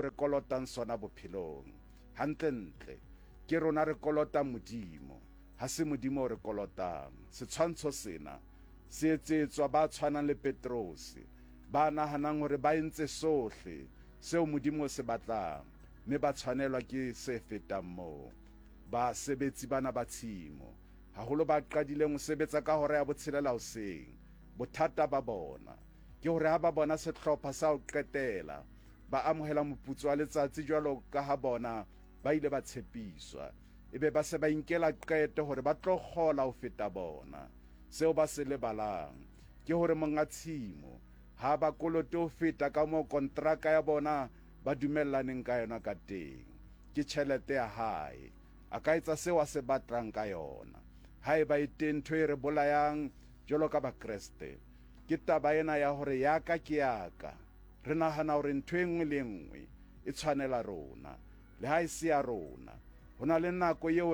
seo re kolotang sona bophelong. Hantlentle ke rona re kolota Modimo, ha se Modimo re kolotang. Setshwantsho sena se etsetswa ba tshwanang le Petrose, ba nahanang hore ba entse sohle seo Modimo se batlang, mme ba tshwanelwa ke se fetang moo. Basebetsi bana ba tshimo, haholo ba qadileng ho sebetsa ka hora ya botshelela hoseng, bothata ba bona ke hore ha ba bona sehlopha sa ho qetela, ba amohela moputso wa letsatsi jwalo ka ha bona ba ile ba tshepiswa, ebe ba se ba inkela qeto hore ba tlo kgola ho feta bona. Seo ba se lebalang ke hore monga tshimo ha ba kolote ho feta ka moo kontraka ya bona ba dumellaneng ka yona ka teng. Ke tjhelete ya hae, a ka etsa seo a se batlang ka yona. Haeba e teng ntho e re bolayang jwalo ka Bakreste, ke taba ena ya hore ya ka ke ya ka. Re nahana hore ntho e nngwe le nngwe e tshwanela rona, le ha e se ya rona. Ho na le nako eo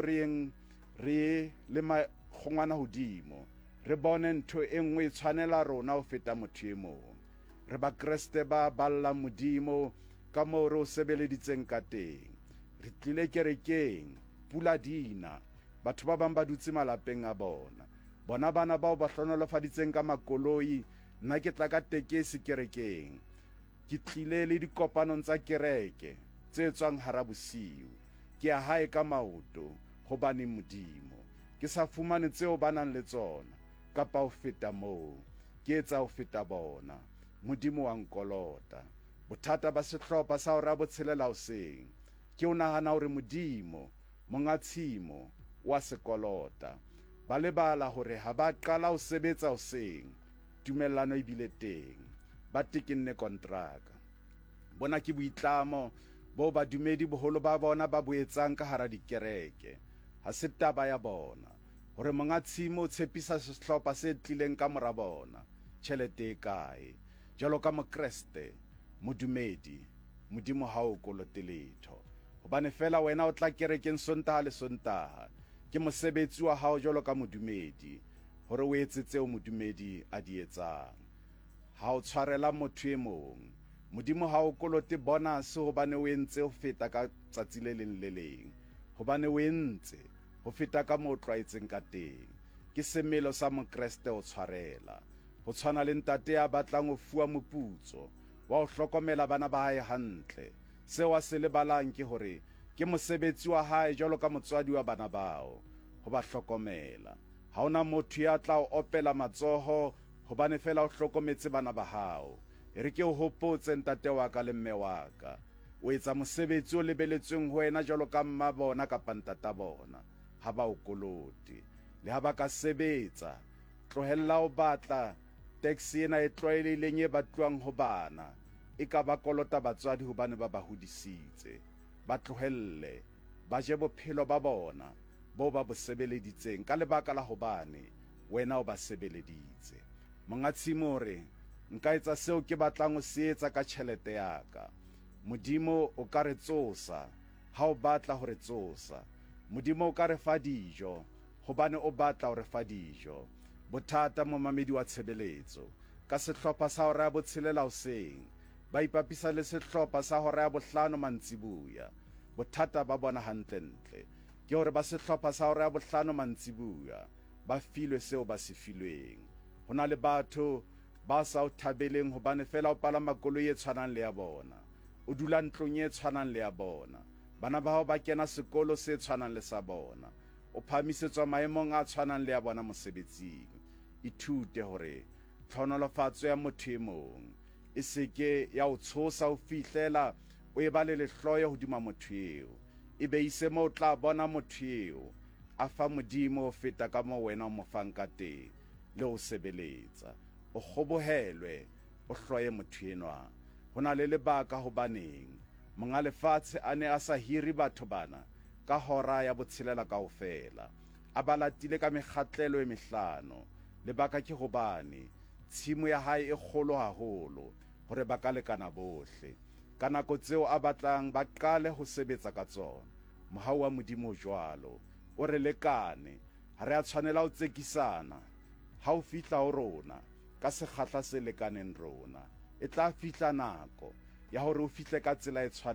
re le makgongwana hodimo, re bone ntho e nngwe e tshwanela rona ho feta motho e mong. Re Bakreste ba balla Modimo ka moo re o sebeleditseng ka teng. Re tlile kerekeng, pula dina, batho ba bang ba dutse malapeng a bona. Bona bana bao ba hlonolofaditseng ka makoloi, nna ke tla ka tekesi kerekeng. Ke tlile le dikopanong tsa kereke tse tswang hara bosiu. Ke ya hae ka maoto hobane Modimo. Ke sa fumane tseo ba nang le tsona, kapa ho feta moo. Ke etsa ho feta bona. Modimo wa nkolota. Bothata ba sehlopha sa hora botshelela hoseng ke o nahana hore Modimo, monga tshimo, wa sekolota. Ba lebala hore ha ba qala ho sebetsa hoseng, tumellano e bile teng, ba tekinne kontraka. Bona ke boitlamo bo badumedi boholo ba bona ba boetsang ka hara dikereke. Ha se taba ya bona hore monga tshimo o tshepisa sehlopha se tlileng ka mora bona tjhelete e kae. Jwalo ka Mokreste, modumedi, Modimo ha o kolote letho, hobane fela wena o tla kerekeng Sontaha le Sontaha. Ke mosebetsi wa hao jwalo ka modumedi hore o etse tseo modumedi a di etsang. Ha o tshwarela motho e mong, Modimo ha o kolote bonus hobane o entse ho feta ka tsatsi le leng le leng, hobane o entse ho feta ka moo o tlwaetseng ka teng. Ke semelo sa Mokreste ho tshwarela, ho tshwana le ntate ya batlang ho fuwa moputso wa ho hlokomela bana ba hae hantle. Seo a se lebalang ke hore ke mosebetsi wa hae jwalo ka motswadi wa bana bao, ho ba hlokomela. Ha ona motho ya tla o opela matsoho hobane fela o hlokometse bana ba hao. E re ke o hopotse ntate wa ka le mme wa ka, o etsa mosebetsi o lebeletsweng ho wena jwalo ka mma bona kapa ntata bona, ha ba o kolote. Le ha ba ka sebetsa, tlohella o batla taxi ena e tlwaelehileng e batluwang ho bana, e ka ba kolota batswadi hobane ba ba hodisitse. Ba tlohelle, ba je bophelo ba bona bo ba bo sebeleditseng ka lebaka la hobane wena o ba sebeleditse. Monga tshimo re, nka etsa seo ke batlang ho se etsa ka tjhelete ya ka. Modimo o ka re tsosa ha o batla ho re tsosa. Modimo o ka re fa dijo hobane o batla ho re fa dijo. Bothata momamedi wa tshebeletso ka sehlopha sa hora ya botshelela hoseng ba ipapisa le sehlopha sa hora ya bohlano mantsibuya. Bothata ba bona hantlentle ke hore ba sehlopha sa hora ya bohlano mantsibuya ba filwe seo ba se filweng. Ho na le batho ba sa o thabeleng hobane fela o palama koloi e tshwanang le ya bona, o dula ntlong e tshwanang le ya bona, bana ba hao ba kena sekolo se tshwanang le sa bona, o phamisetswa maemong a tshwanang le ya bona mosebetsing. Ithute hore tlhonolofatso ya motho e mong e seke ya o tshosa ho fihlela o e ba le lehloyo hodima motho eo, e be ise mo o tla bona motho eo a fa Modimo ho feta ka moo wena o mo fang ka teng le ho sebeletsa. O kgobohelwe, o hloye motho enwa. Ho na le lebaka hobaneng monga lefatshe a ne a sa hiri batho bana ka hora ya botshelela kaofela, a ba latile ka mekgatlelo e mehlano. Lebaka ke hobane tshimo ya hae e kgolo haholo hore ba ka lekana bohle. Ka nako tseo a batlang ba qale ho sebetsa ka tsona, mohau wa Modimo jwalo o re lekane, ha re a tshwanela ho tsekisana. Ha o fihla ho rona ka sekgahla se lekaneng rona, e tla fihla nako ya hore o fihle ka tsela e